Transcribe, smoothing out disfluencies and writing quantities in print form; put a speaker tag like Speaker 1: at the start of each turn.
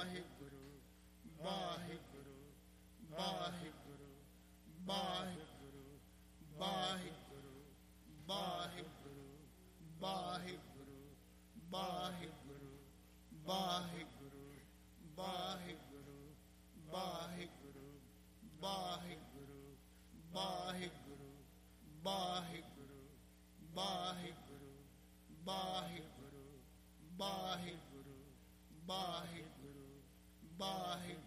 Speaker 1: Waheguru Waheguru Waheguru Waheguru Waheguru Waheguru Waheguru Waheguru Waheguru Waheguru Waheguru Waheguru Waheguru Waheguru Waheguru Waheguru Waheguru Waheguru Waheguru